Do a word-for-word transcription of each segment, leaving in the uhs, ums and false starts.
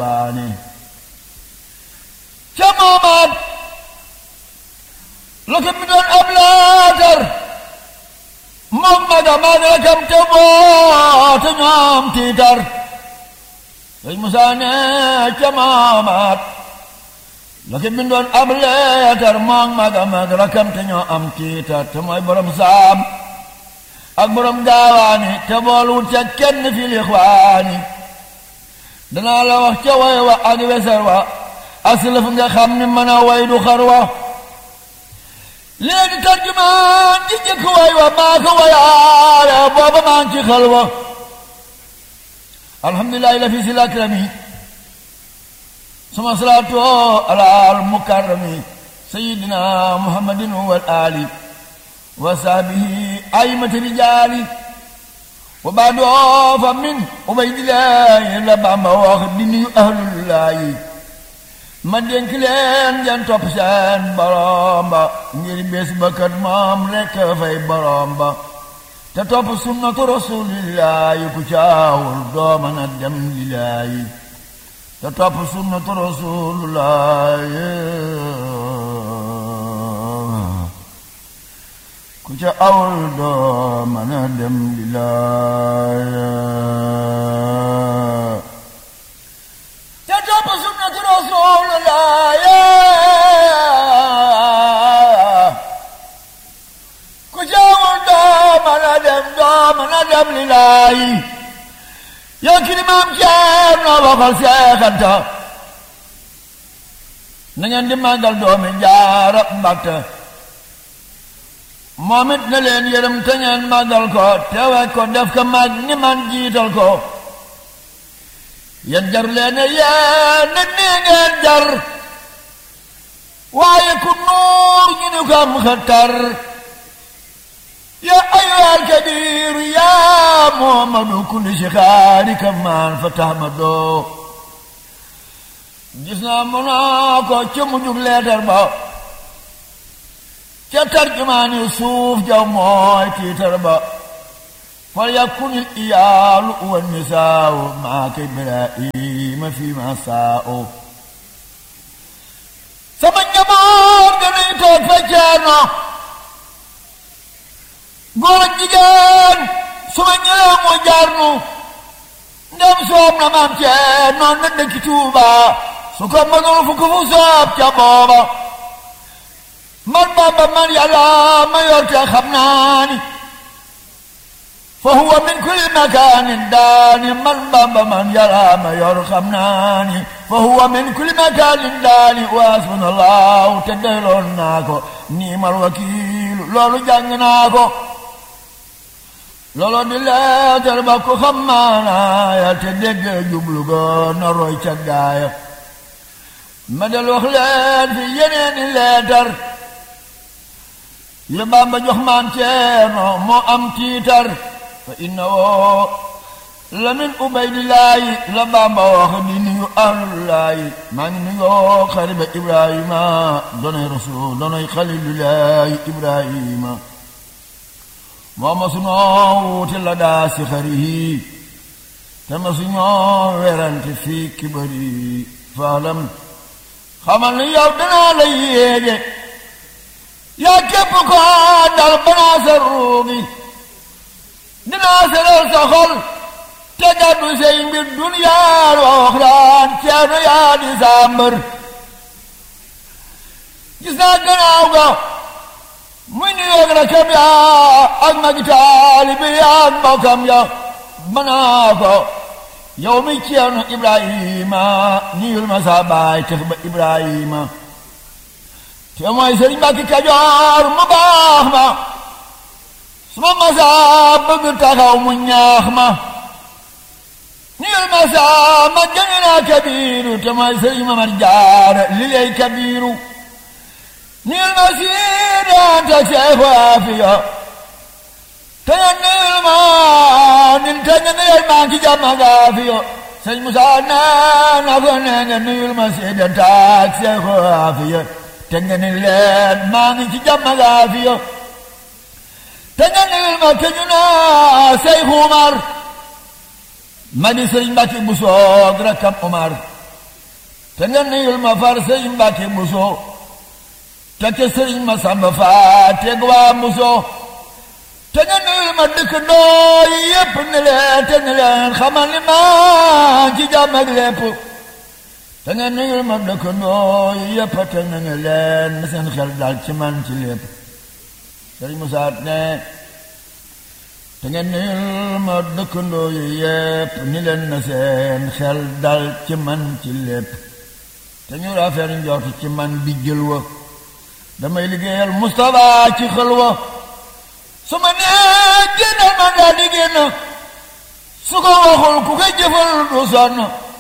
waane ca moomaat la ko mi doon ab laatar moom maga maag rakam te boo te ñoom tiitar sëñ Musaa ne ca moomaat la ko mi doon ab laatar moom maga maag rakam te ñoo am tiitar te mooy borom saam ak borom gaawaani te boolwut ca kenn fi lixwaani danaa la wax ca way wa ak wesar wa aslaf nga xam ni mën a way du xar wa léegi tarjumaan ji jëkk way wa maa ko wayaale booba maa ngi ci xal wa alhamdulillahi la fi sil akrami suma salaatu alal mukarrami sayyidina muhammadin wal ali wa sahbihi aymati rijaali wa baadoo fa min ubaydillaahi la Bamba wax di nuyu ahlullaahi ma dénk leen ngeen topp seen borom ba ngir bés ba kat moom rekk fay borom ba te topp sunnatu rasuulillaahi ku caawul doo mën a dem lillaahi te topp sunnatu rasuulillaahi ku ca awul doo mën a dem lillaahi te topp sunnatu rasuulullaahi ku ca awul doo mën a dem doo mën a dem lillaahi yow ki ni maam Ceerno waxal Seexanta na ngeen di màggal doomi Jaara Mbàkke moom it na leen yërëm te ngeen màggal ko teewe ko def ko mag ni man jiital ko yéen jar leen yéen na nii ngeen jar waaye ku nuur ñu ni ko am xatar yaa ayyuhal kabiir yaa Muhammadu kulli shixaari kamaan fa tahmadoo gis naa mu naa ko ca mujjug leetar ba ca tarjumaani suuf jaw mooy tiitar ba fal yakunil iyaalu wan nisaaw maaka Ibrahima fi ma saaw sama njaboot dañuy toog fa Ceerno góor ak jigéen suma ñëwee mu jarnu ndem soob na maam Ceerno na dëkk Tuuba su ko mënul fu ko fu soob ca booba man Bamba man Yàlla ma yor te xam naa ni fa huwa min kulli makaanin daani man Bamba man Yàlla ma yor xam naa ni fa huwa min kulli makaanin daani wa hasbunallahu te doyloon naa ko niimal wakiilu loolu jàng naa ko loolu di leetar ba ko xam maanaaya te dégg jublu go na roy ca gaaya ma del wax leen fi yeneeni leetar yu Bamba jox maam Ceerno moo am tiitar fa inna woo la min ubaydillaahi la Bamba wax di nuyu ahlullaahi maa ngi nuyoo xariba Ibrahima donoy rasul donoy xalilullaahi Ibrahima moo ma suñoo wuute la daa si xarihi te ma suñoo werante fii kibari faalam xamal ni yow danaa la yéege yaa képp ko dal banaa sa ruugi dinaa seral sa xol te gàddu say mbir dunyaar wa waxraan Ceerno yaa di saa mbër gis naa gannaaw ga muy ni yoog rakam ya ak magi taalibe ya ak mbokkam ya banaa ko yow mi Ceerno Ibrahima niyul ma sa baay tex ba Ibrahima te mooy Sëriñ Mbàkke Kajoor mu baax ma suma masaa bëgg taxaw mu ñaax ma niyul ma saa ma gënu naa kabiiru te mooy Sëriñ Mamar Jaara li lay kabiiru niyul ma siidanta Seexu Aafiya te niyul ma nin te niyul ma ki jàmm ak aafiya Sëñ Musaa nee na ko nee nga niyul ma siidanta Seexu Aafiya te nga ni leen maa ngi ci jàmm ak aafiya te nga ni ma ke ñu naa Seexu Umar ma di Sëriñ Mbàkke Buso rakkam Umar te nga nuyul ma far sëriñ Mbàkke Buso te ca sëriñ ma Samba Faa teg waa Buso te nga nuyul ma dëkkandoo yi yépp ni leen te ni leen xamal ni ma ci jàmm ak lépp te nga nuyul ma dëkkandoo yi yépp te na nga leen na seen xel dal ci man ci lépp sëriñ Musaa ne te nga nuyul ma dëkkandoo yi yépp ni leen na seen xel dal ci man ci lépp te ñu rafet njort ci man bi jël wa damay liggéeyal Mustafa ci xël wa su ma nee génnal ma daal di génn su ko waxul ku koy jëfal du sonn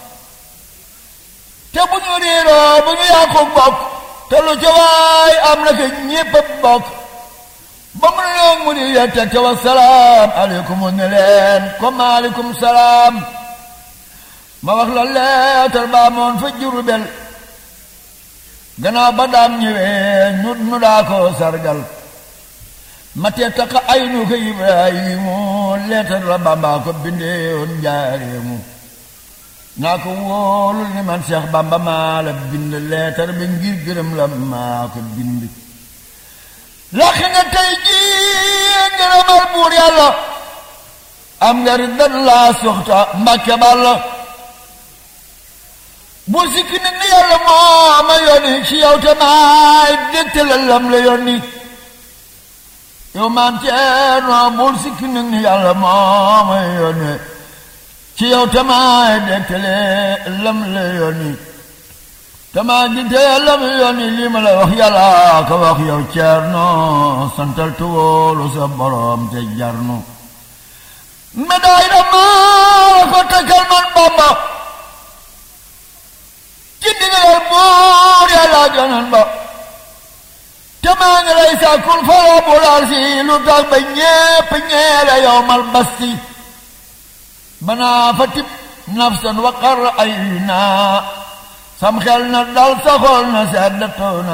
te bu ñu réeroo bu ñu yàqu bokk te lu ca waay am na ko ñépp a bokk ba mu ne leen mu di yette te wa salaam aleykum ne leen comme aleykum salaam ma wax la leetar baa moon fa Jurbel gannaaw ba daam ñëwee ñu nu daa ko sargal ma te taqa ay nu ko Ibrahimu leetar la Bamba ko bindeewoon njaareemu naa ko wóolul ni man Seex Bamba maa la bind leetar bi ngir gërëm la maa ko bind laq nga tey jii ngërëmal buur yàlla am nga riddan laa soxta Mbàkke Balla bu sikki nit ni yàlla moo ma yónni ci yow te maay dégte la lam la yónni yow maam Ceerno bul sikki nit ni yàlla moo ma yónni ci yow te maay dégte lam la yónni te maa ginte lam yónni lii ma la wax yàlla ka wax yow Ceerno santal tu wóolu sa borom te jarnu médaille da maa ko takkal man Bamba ci ndigal buur yàlla ganan ba te maa ngi lay sàkkul fara bu laal si lu tax ba ñépp ñeele yow mal basti banaa fa tib nafsan waqar ay naa sam xel na dal sa xol na sedd na